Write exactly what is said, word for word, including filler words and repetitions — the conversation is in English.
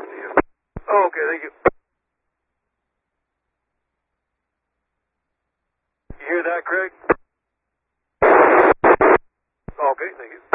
talk to you. Oh, okay, thank you. You hear that, Craig? Okay, thank you.